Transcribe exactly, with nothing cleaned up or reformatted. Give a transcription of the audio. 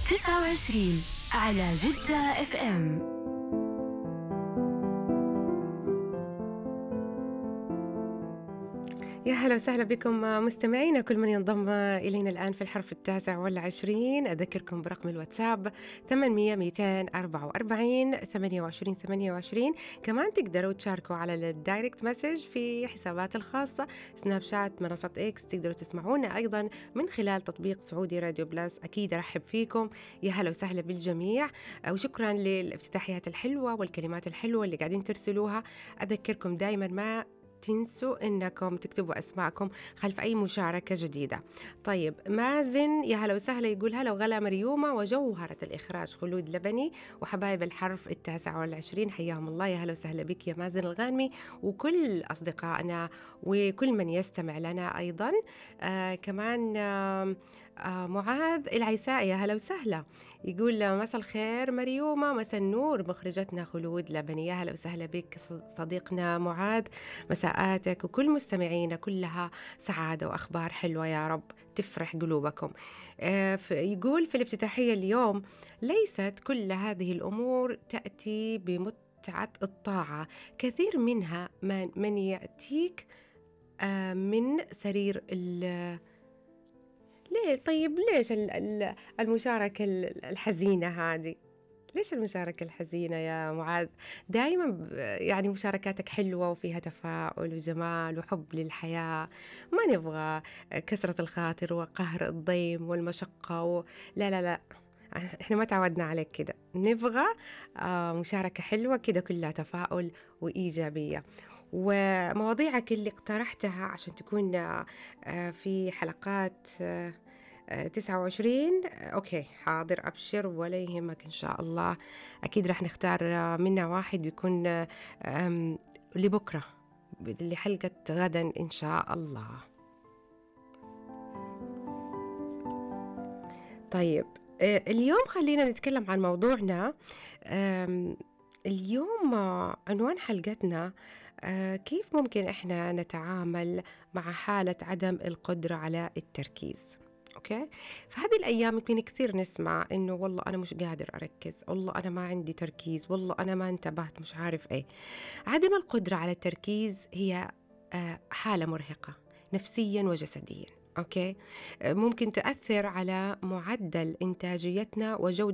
تسعة وعشرين على جدة اف ام. يا هلا وسهلا بكم مستمعينا، كل من ينضم إلينا الآن في الحرف التاسع والعشرين. أذكركم برقم الواتساب ثمانمية مئتين أربعة وأربعين ثمانية وعشرين ثمانية وعشرين. كمان تقدروا تشاركوا على الدايركت مسج في حسابات الخاصة، سناب شات، منصة إكس. تقدروا تسمعونا أيضا من خلال تطبيق سعودي راديو بلس. أكيد أرحب فيكم، يا هلا وسهلا بالجميع، وشكرا للافتتاحيات الحلوة والكلمات الحلوة اللي قاعدين ترسلوها. أذكركم دائما ما تنسوا إنكم تكتبوا أسماءكم خلف أي مشاركة جديدة. طيب، مازن يا هلا وسهلا يقول هلا وغلا مريومة وجوهرة الإخراج خلود لبني وحبايب الحرف التاسع والعشرين، حياهم الله. يا هلا وسهلا بك يا مازن الغانمي وكل أصدقائنا وكل من يستمع لنا أيضا. آه كمان آه آه معاذ العيسائي يا هلا وسهلا، يقول مساء الخير مريومة، مساء النور مخرجتنا خلود لبني. يا هلا وسهلا بك صديقنا معاذ، مساءاتك وكل مستمعينا كلها سعادة وأخبار حلوة يا رب تفرح قلوبكم. آه يقول في الافتتاحية اليوم: ليست كل هذه الأمور تأتي بمتعة الطاعة، كثير منها من, من يأتيك آه من سرير ال ليه؟ طيب ليش المشاركة الحزينة هذه؟ ليش المشاركة الحزينة يا معاذ؟ دائما يعني مشاركاتك حلوة وفيها تفاؤل وجمال وحب للحياة. ما نبغى كسرة الخاطر وقهر الضيم والمشقة و... لا لا لا، احنا ما تعودنا عليك كده. نبغى مشاركة حلوة كده كلها تفاؤل وإيجابية. ومواضيعك اللي اقترحتها عشان تكون في حلقات تسعة وعشرين، أوكي حاضر، أبشر ولا يهمك إن شاء الله. أكيد رح نختار منا واحد يكون لبكرة، لحلقة غدا إن شاء الله. طيب اليوم خلينا نتكلم عن موضوعنا. اليوم عنوان حلقتنا كيف ممكن إحنا نتعامل مع حالة عدم القدرة على التركيز. أوكي، فهذه الأيام يمكن كثير نسمع إنه والله أنا مش قادر أركز، والله أنا ما عندي تركيز، والله أنا ما انتبهت، مش عارف إيه. عدم القدرة على التركيز هي حالة مرهقة نفسيا وجسديا. أوكي، ممكن تأثر على معدل إنتاجيتنا وجودة